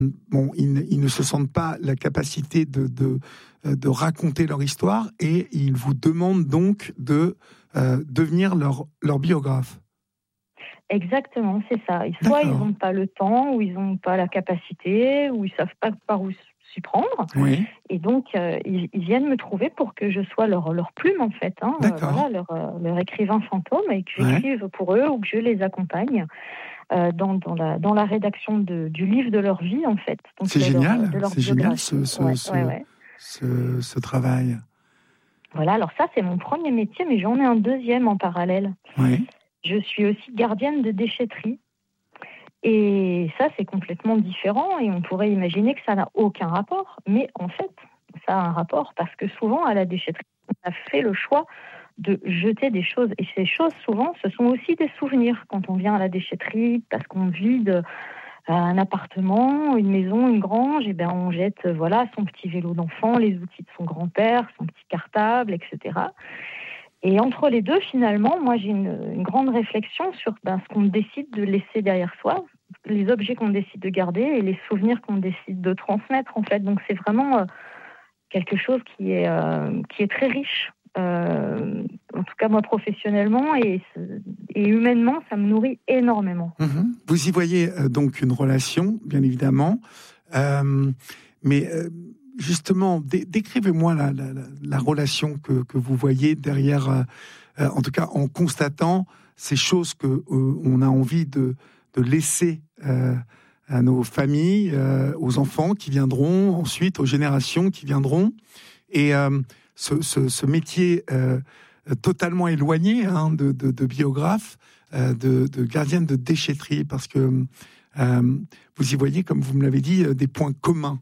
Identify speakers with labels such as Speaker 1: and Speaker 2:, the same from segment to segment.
Speaker 1: bon, ils ne se sentent pas la capacité de raconter leur histoire et ils vous demandent donc de devenir leur biographe.
Speaker 2: Exactement, c'est ça. Et soit ils
Speaker 1: D'accord.
Speaker 2: n'ont pas le temps, ou ils n'ont pas la capacité, ou ils savent pas par où s'y prendre.
Speaker 1: Oui,
Speaker 2: Et donc, ils viennent me trouver pour que je sois leur plume, en fait.
Speaker 1: d'accord.
Speaker 2: Voilà, leur écrivain fantôme, et que
Speaker 1: Ouais.
Speaker 2: j'écrive pour eux ou que je les accompagne dans la rédaction du livre de leur vie, en fait. Donc,
Speaker 1: C'est génial,
Speaker 2: de leur
Speaker 1: c'est génial
Speaker 2: biographie. Ouais.
Speaker 1: ce travail.
Speaker 2: Voilà, alors ça, c'est mon premier métier, mais j'en ai un deuxième en parallèle.
Speaker 1: Oui,
Speaker 2: Je suis aussi gardienne de déchetterie. Et ça, c'est complètement différent et on pourrait imaginer que ça n'a aucun rapport. Mais en fait, ça a un rapport parce que souvent, à la déchetterie, on a fait le choix de jeter des choses. Et ces choses, souvent, ce sont aussi des souvenirs. Quand on vient à la déchetterie, parce qu'on vide un appartement, une maison, une grange, et ben on jette son petit vélo d'enfant, les outils de son grand-père, son petit cartable, etc. Et entre les deux, finalement, moi, j'ai une grande réflexion sur ce qu'on décide de laisser derrière soi, les objets qu'on décide de garder et les souvenirs qu'on décide de transmettre, en fait. Donc, c'est vraiment quelque chose qui est très riche. En tout cas, moi, professionnellement et humainement, ça me nourrit énormément.
Speaker 1: Mhm. Vous y voyez donc une relation, bien évidemment. Mais justement, décrivez-moi la relation que vous voyez derrière, en tout cas en constatant ces choses que on a envie de laisser à nos familles, aux enfants qui viendront ensuite, aux générations qui viendront. Et ce métier totalement éloigné de biographe, de gardienne de déchetterie, parce que vous y voyez, comme vous me l'avez dit, des points communs.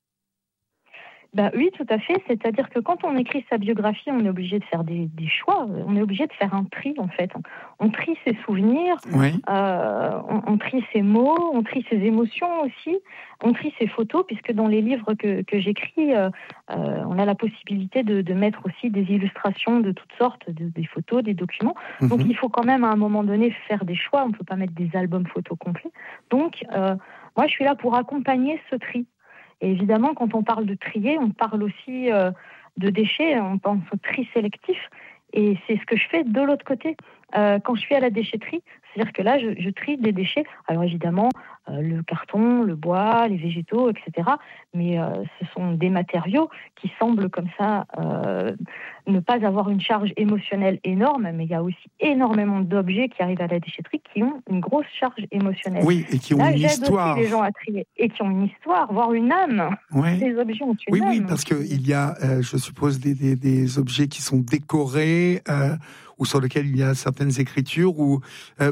Speaker 2: Oui, tout à fait. C'est-à-dire que quand on écrit sa biographie, on est obligé de faire des choix. On est obligé de faire un tri, en fait. On trie ses souvenirs,
Speaker 1: Oui.
Speaker 2: on trie ses mots, on trie ses émotions aussi, on trie ses photos, puisque dans les livres que j'écris, on a la possibilité de mettre aussi des illustrations de toutes sortes, des photos, des documents. Donc, il faut quand même, à un moment donné, faire des choix. On ne peut pas mettre des albums photos complets. Donc, moi, je suis là pour accompagner ce tri. Et évidemment, quand on parle de trier, on parle aussi de déchets, on pense au tri sélectif. Et c'est ce que je fais de l'autre côté. Quand je suis à la déchetterie, c'est-à-dire que là, je trie des déchets. Alors évidemment, le carton, le bois, les végétaux, etc. Mais ce sont des matériaux qui semblent comme ça ne pas avoir une charge émotionnelle énorme, mais il y a aussi énormément d'objets qui arrivent à la déchetterie qui ont une grosse charge émotionnelle.
Speaker 1: Oui, et qui ont
Speaker 2: là,
Speaker 1: une
Speaker 2: j'aide
Speaker 1: histoire.
Speaker 2: aussi les gens à trier et qui ont une histoire, voire une âme.
Speaker 1: Ouais.
Speaker 2: Les objets ont une âme.
Speaker 1: Oui, parce qu'il y a, je suppose, des objets qui sont décorés ou sur lesquels il y a certaines écritures où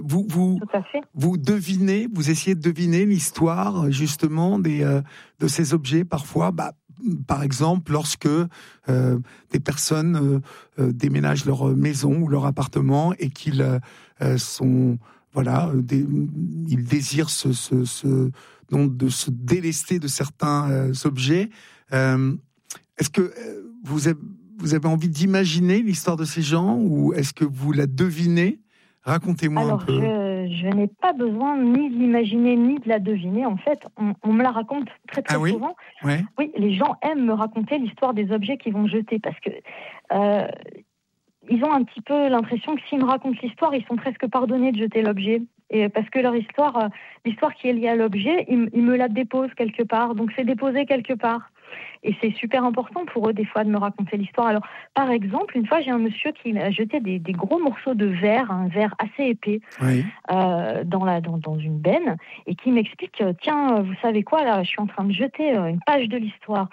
Speaker 1: vous devinez, vous essayez de deviner l'histoire justement de ces objets parfois. Par exemple, lorsque des personnes déménagent leur maison ou leur appartement et qu'ils sont, ils désirent de se délester de certains objets. Est-ce que vous avez envie d'imaginer l'histoire de ces gens ou est-ce que vous la devinez ? Racontez-moi un peu.
Speaker 2: Je n'ai pas besoin ni de l'imaginer ni de la deviner. En fait, on me la raconte très souvent.
Speaker 1: Ouais.
Speaker 2: Oui, les gens aiment me raconter l'histoire des objets qu'ils vont jeter parce que ils ont un petit peu l'impression que s'ils me racontent l'histoire, ils sont presque pardonnés de jeter l'objet. Et parce que leur histoire, l'histoire qui est liée à l'objet, ils me la déposent quelque part. Donc c'est déposé quelque part. Et c'est super important pour eux, des fois, de me raconter l'histoire. Alors, par exemple, une fois, j'ai un monsieur qui m'a jeté des gros morceaux de verre, un verre assez épais, dans une benne, et qui m'explique, tiens, vous savez quoi, là, je suis en train de jeter une page de l'histoire.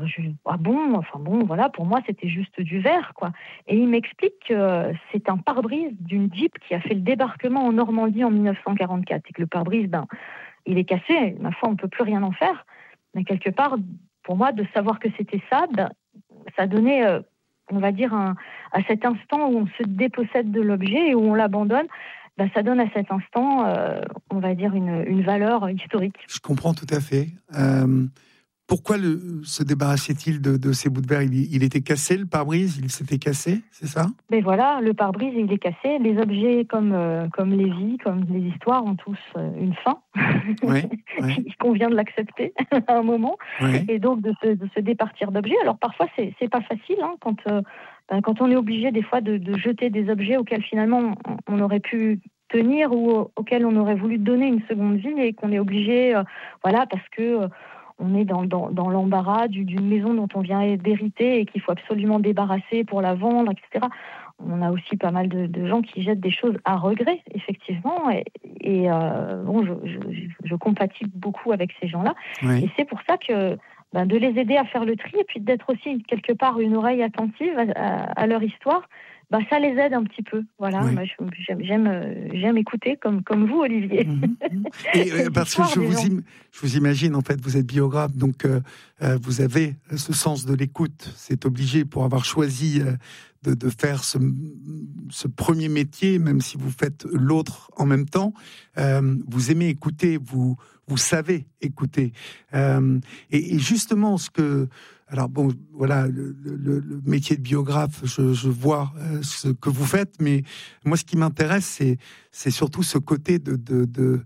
Speaker 2: Voilà, pour moi, c'était juste du verre, quoi. Et il m'explique que c'est un pare-brise d'une Jeep qui a fait le débarquement en Normandie en 1944. Et que le pare-brise, il est cassé. Ma foi, on ne peut plus rien en faire. Mais quelque part, pour moi, de savoir que c'était ça, ça donnait, on va dire, à cet instant où on se dépossède de l'objet et où on l'abandonne, ça donne à cet instant, on va dire, une valeur historique.
Speaker 1: Je comprends tout à fait. Pourquoi se débarrassait-il de ces bouts de verre? Il était cassé, le pare-brise? Il s'était cassé, c'est ça?
Speaker 2: Mais voilà, le pare-brise, il est cassé. Les objets comme les vies, comme les histoires ont tous une fin.
Speaker 1: Oui, oui.
Speaker 2: Il convient de l'accepter à un moment.
Speaker 1: Oui.
Speaker 2: Et donc de se départir d'objets. Alors parfois, c'est pas facile quand on est obligé des fois de jeter des objets auxquels finalement on aurait pu tenir ou auxquels on aurait voulu donner une seconde vie et qu'on est obligé, parce que on est dans l'embarras d'une maison dont on vient d'hériter et qu'il faut absolument débarrasser pour la vendre, etc. On a aussi pas mal de gens qui jettent des choses à regret, effectivement. Je compatis beaucoup avec ces gens-là.
Speaker 1: Oui.
Speaker 2: Et c'est pour ça que de les aider à faire le tri et puis d'être aussi quelque part une oreille attentive à leur histoire, ça les aide un petit peu. Voilà,
Speaker 1: oui.
Speaker 2: Moi, j'aime écouter comme vous, Olivier.
Speaker 1: Et parce que je vous imagine, en fait, vous êtes biographe, donc vous avez ce sens de l'écoute. C'est obligé pour avoir choisi de faire ce premier métier, même si vous faites l'autre en même temps. Vous aimez écouter, vous savez écouter. Et justement, alors bon, voilà, le métier de biographe, je vois ce que vous faites, mais moi, ce qui m'intéresse, c'est surtout ce côté de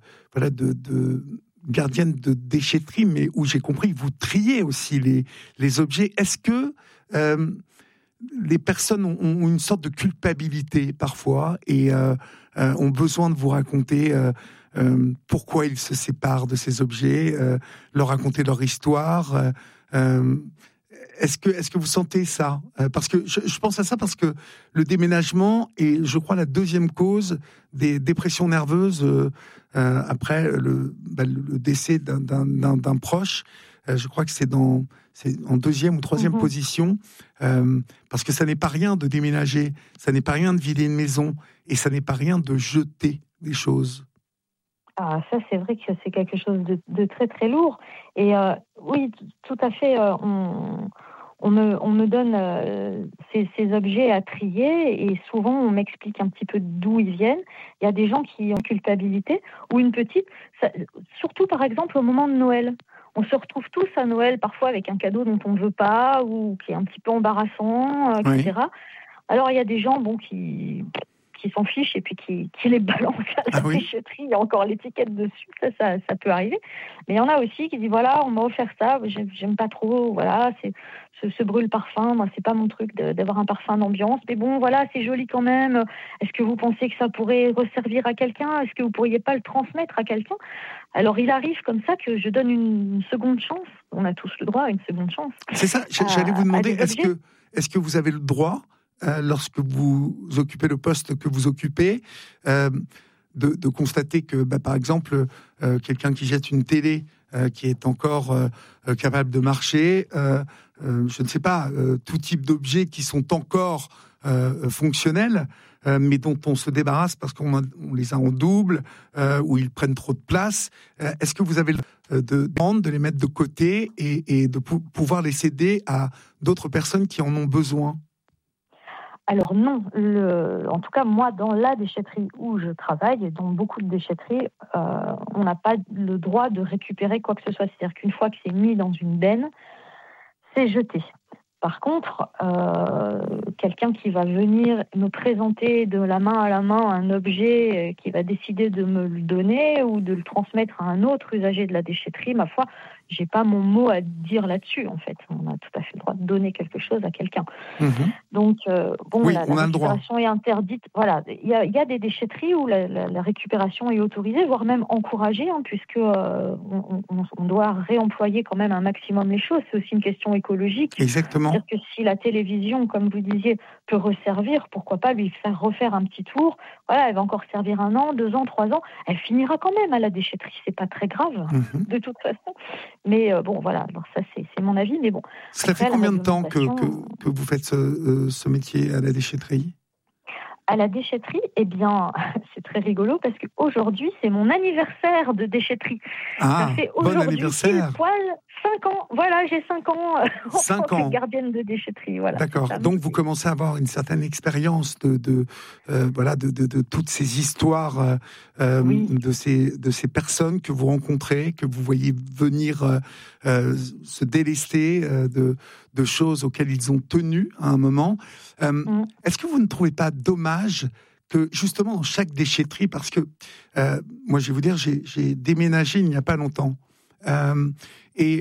Speaker 1: gardienne de déchetterie, mais où j'ai compris que vous triez aussi les objets. Est-ce que les personnes ont une sorte de culpabilité parfois et ont besoin de vous raconter pourquoi ils se séparent de ces objets, leur raconter leur histoire? Est-ce que vous sentez ça? Parce que je pense à ça parce que le déménagement est, je crois, la deuxième cause des dépressions nerveuses après le décès d'un proche. Je crois que c'est en deuxième ou troisième position, parce que ça n'est pas rien de déménager, ça n'est pas rien de vider une maison, et ça n'est pas rien de jeter des choses.
Speaker 2: Ah, ça, c'est vrai que c'est quelque chose de très, très lourd. Et oui, tout à fait, on me donne ces objets à trier et souvent, on m'explique un petit peu d'où ils viennent. Il y a des gens qui ont culpabilité ou une petite, surtout par exemple au moment de Noël. On se retrouve tous à Noël, parfois avec un cadeau dont on ne veut pas ou qui est un petit peu embarrassant, etc. Oui. Alors, il y a des gens qui s'en fichent et puis qui les balancent à la déchetterie. Il y a encore l'étiquette dessus, ça peut arriver. Mais il y en a aussi qui disent, voilà, on m'a offert ça, j'aime pas trop, voilà, c'est ce brûle-parfum, moi, c'est pas mon truc d'avoir un parfum d'ambiance. Mais bon, voilà, c'est joli quand même. Est-ce que vous pensez que ça pourrait resservir à quelqu'un? Est-ce que vous pourriez pas le transmettre à quelqu'un? Alors, il arrive comme ça que je donne une seconde chance. On a tous le droit à une seconde chance.
Speaker 1: C'est ça, j'allais vous demander, est-ce que vous avez le droit, lorsque vous occupez le poste que vous occupez, de constater que, par exemple, quelqu'un qui jette une télé qui est encore capable de marcher, je ne sais pas, tout type d'objets qui sont encore fonctionnels, mais dont on se débarrasse parce qu'on les a en double, ou ils prennent trop de place. Est-ce que vous avez de les mettre de côté et de pouvoir les céder à d'autres personnes qui en ont besoin?
Speaker 2: Alors non, en tout cas moi dans la déchetterie où je travaille, et dans beaucoup de déchetteries, on n'a pas le droit de récupérer quoi que ce soit. C'est-à-dire qu'une fois que c'est mis dans une benne, c'est jeté. Par contre, quelqu'un qui va venir me présenter de la main à la main un objet qui va décider de me le donner ou de le transmettre à un autre usager de la déchetterie, ma foi, j'ai pas mon mot à dire là-dessus, en fait. On a tout à fait le droit de donner quelque chose à quelqu'un. Donc,
Speaker 1: oui,
Speaker 2: la récupération est interdite. Voilà, il y a des déchetteries où la récupération est autorisée, voire même encouragée, puisque on doit réemployer quand même un maximum les choses. C'est aussi une question écologique.
Speaker 1: Exactement.
Speaker 2: C'est-à-dire que si la télévision, comme vous disiez, peut resservir, pourquoi pas lui faire refaire un petit tour? Voilà, elle va encore servir 1 an, 2 ans, 3 ans. Elle finira quand même à la déchetterie. C'est pas très grave, de toute façon. Mais voilà, alors ça c'est mon avis, mais bon.
Speaker 1: Ça fait combien de temps que vous faites ce métier à la déchetterie?
Speaker 2: À la déchetterie, eh bien, c'est très rigolo parce qu'aujourd'hui, c'est mon anniversaire de déchetterie.
Speaker 1: Ah,
Speaker 2: ça fait
Speaker 1: bon
Speaker 2: aujourd'hui
Speaker 1: anniversaire.
Speaker 2: pile poil fin 5 ans, voilà, j'ai 5 ans en tant que gardienne de déchetterie. Voilà,
Speaker 1: d'accord, donc vous commencez à avoir une certaine expérience de toutes ces histoires,
Speaker 2: oui.
Speaker 1: de ces personnes que vous rencontrez, que vous voyez venir se délester de choses auxquelles ils ont tenu à un moment. Est-ce que vous ne trouvez pas dommage que justement dans chaque déchetterie, parce que moi je vais vous dire, j'ai déménagé il n'y a pas longtemps, et